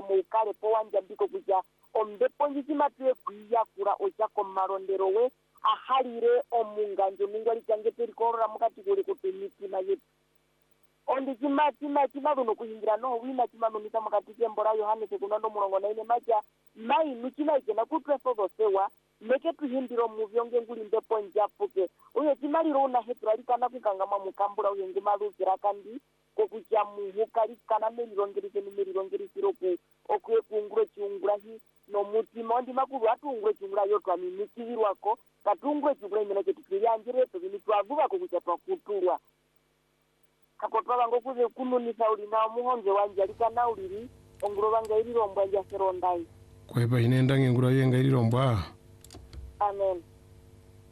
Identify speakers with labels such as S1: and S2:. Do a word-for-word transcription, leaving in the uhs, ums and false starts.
S1: mukale po wanja ndiko kuja ombepo njisimatuye kuyakura ochako marondero we ahalire omunganjo mingwali change perikorora mukati kuli kuti mitima yetu ondi chima chima chima kuno kuhingira no wina chima nomita mukati kembora Yohane sekunondo mulongo na ine maja mai nuchina ikena kutweso dosewa meke tuhindiro muvyonge nguli mbepo njapuke uyo chimaliro una hetrali kana kukangama mukambura uyo ngimaluzira kandi kokucha muhukali kana melirongereze numelirongeresiro ku okuye kungure chiungura hi no mutima ondi makuru atungure chiungura yotwa mimikirirwako katungure chiungura imene chetikirianjire to binitwavuba kokucha twakutulwa kapotwala ngokuze kununisa uli na muhonje wanje alikana uliri onguro banga ilirombwa nja serondai
S2: kweba inenda ngengura yenga ilirombwa
S1: amen